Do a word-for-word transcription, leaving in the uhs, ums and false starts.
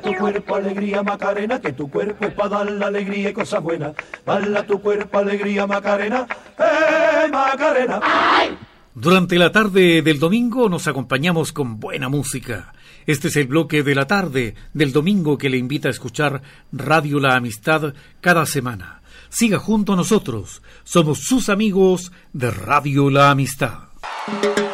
tu cuerpo alegría, Macarena, que tu cuerpo es para dar la alegría y cosas buenas. Dale a tu cuerpo alegría, Macarena, eh, Macarena. ¡Ay! Durante la tarde del domingo nos acompañamos con buena música. Este es el bloque de la tarde del domingo que le invita a escuchar Radio La Amistad cada semana. Siga junto a nosotros, somos sus amigos de Radio La Amistad.